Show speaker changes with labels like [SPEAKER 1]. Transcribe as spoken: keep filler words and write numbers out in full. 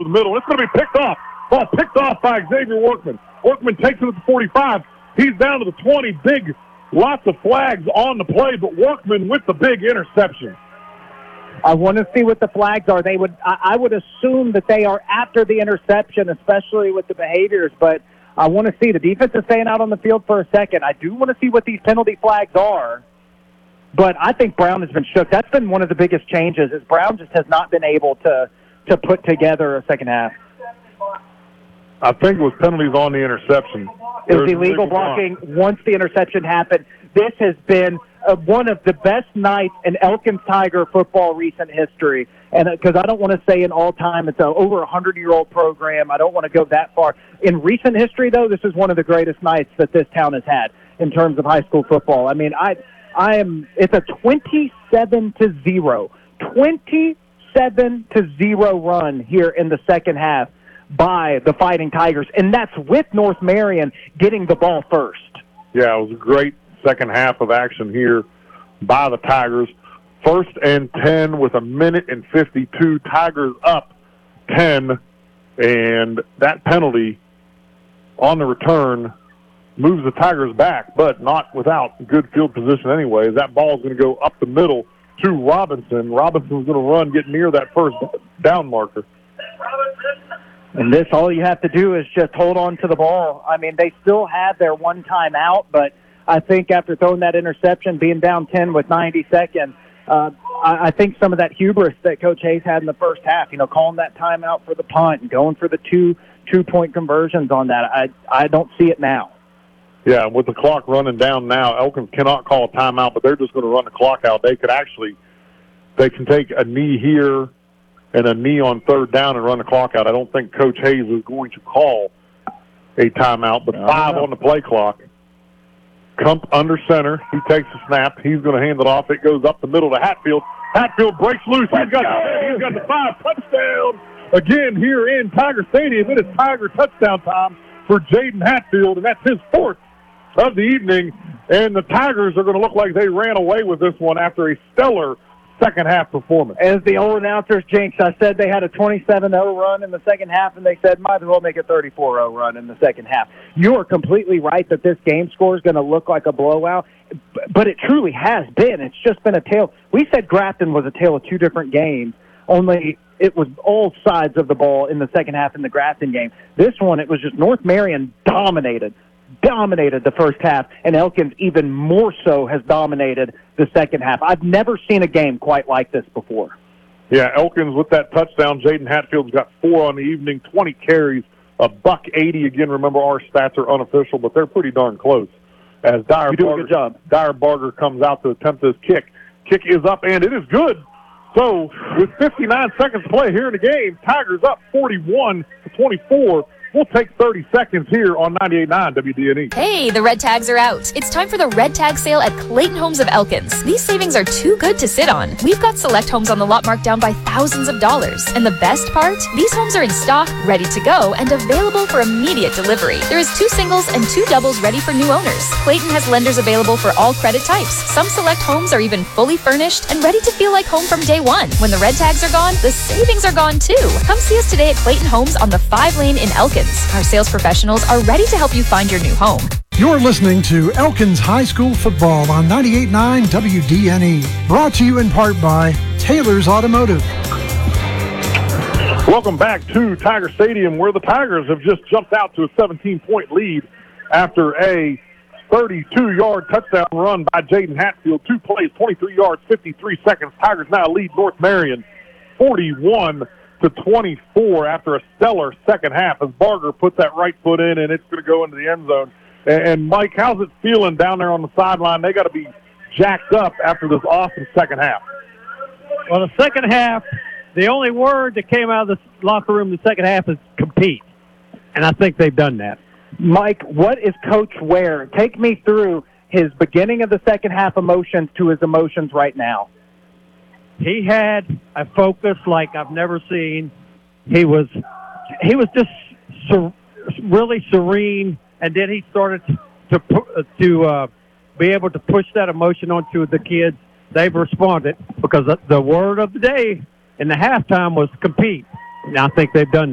[SPEAKER 1] the middle. It's going to be picked off. Ball picked off by Xavier Workman. Workman takes it at the forty-five. He's down to the twenty. Big, lots of flags on the play, but Workman with the big interception.
[SPEAKER 2] I want to see what the flags are. They would, I, I would assume that they are after the interception, especially with the behaviors, but I want to see. The defense is staying out on the field for a second. I do want to see what these penalty flags are, but I think Brown has been shook. That's been one of the biggest changes, is Brown just has not been able to, to put together a second half.
[SPEAKER 1] I think it was penalties on the interception.
[SPEAKER 2] It was illegal blocking once the interception happened. This has been uh, one of the best nights in Elkins Tiger football recent history. And because uh, I don't want to say in all time, it's a over a hundred-year-old program. I don't want to go that far. In recent history, though, this is one of the greatest nights that this town has had in terms of high school football. I mean, I, I am. It's a twenty-seven to zero, twenty-seven to zero run here in the second half by the Fighting Tigers, and that's with North Marion getting the ball first.
[SPEAKER 1] Yeah, it was a great second half of action here by the Tigers. First and ten with a minute and fifty-two. Tigers up ten, and that penalty on the return moves the Tigers back, but not without good field position anyway. That ball is going to go up the middle to Robinson. Robinson's going to run, get near that first down marker.
[SPEAKER 2] And this, all you have to do is just hold on to the ball. I mean, they still have their one time out, but I think after throwing that interception, being down ten with ninety seconds, uh, I, I think some of that hubris that Coach Hayes had in the first half, you know, calling that timeout for the punt and going for the two two-point conversions on that, I, I don't see it now.
[SPEAKER 1] Yeah, with the clock running down now, Elkins cannot call a timeout, but they're just going to run the clock out. They could actually, they can take a knee here and a knee on third down and run the clock out. I don't think Coach Hayes is going to call a timeout, but five on the play clock. Kump under center. He takes the snap. He's going to hand it off. It goes up the middle to Hatfield. Hatfield breaks loose. He's got, the, he's got the five touchdown again here in Tiger Stadium. It is Tiger touchdown time for Jaden Hatfield, and that's his fourth of the evening. And the Tigers are going to look like they ran away with this one after a stellar second half performance.
[SPEAKER 2] As the old announcers jinx, I said they had a twenty-seven oh run in the second half, and they said might as well make a thirty-four oh run in the second half. You are completely right that this game score is going to look like a blowout, but it truly has been. It's just been a tale. We said Grafton was a tale of two different games, only it was all sides of the ball in the second half in the Grafton game. This one, it was just North Marion dominated. dominated the first half, and Elkins even more so has dominated the second half. I've never seen a game quite like this before.
[SPEAKER 1] Yeah, Elkins with that touchdown. Jaden Hatfield's got four on the evening, twenty carries, a buck eighty. Again, remember our stats are unofficial, but they're pretty darn close. As Dyer
[SPEAKER 2] you do
[SPEAKER 1] Barger,
[SPEAKER 2] a good job.
[SPEAKER 1] Dyer Barger comes out to attempt this kick. Kick is up, and it is good. So with fifty-nine seconds to play here in the game, Tigers up forty-one to twenty-four. We'll take thirty seconds here on ninety-eight point nine W D N E.
[SPEAKER 3] Hey, the red tags are out. It's time for the red tag sale at Clayton Homes of Elkins. These savings are too good to sit on. We've got select homes on the lot marked down by thousands of dollars. And the best part? These homes are in stock, ready to go, and available for immediate delivery. There is two singles and two doubles ready for new owners. Clayton has lenders available for all credit types. Some select homes are even fully furnished and ready to feel like home from day one. When the red tags are gone, the savings are gone too. Come see us today at Clayton Homes on the five lane in Elkins. Our sales professionals are ready to help you find your new home.
[SPEAKER 4] You're listening to Elkins High School Football on ninety-eight point nine W D N E. Brought to you in part by Taylor's Automotive.
[SPEAKER 1] Welcome back to Tiger Stadium, where the Tigers have just jumped out to a seventeen-point lead after a thirty-two-yard touchdown run by Jaden Hatfield. Two plays, twenty-three yards, fifty-three seconds. Tigers now lead North Marion forty-one to twenty-four after a stellar second half as Barger puts that right foot in, and it's going to go into the end zone. And, Mike, how's it feeling down there on the sideline? They got to be jacked up after this awesome second half.
[SPEAKER 5] Well, the second half, the only word that came out of the locker room in the second half is compete, and I think they've done that.
[SPEAKER 2] Mike, what is Coach Ware? Take me through his beginning of the second half emotions to his emotions right now.
[SPEAKER 5] He had a focus like I've never seen. He was he was just ser- really serene, and then he started to to uh, be able to push that emotion onto the kids. They've responded because the word of the day in the halftime was compete, and I think they've done that.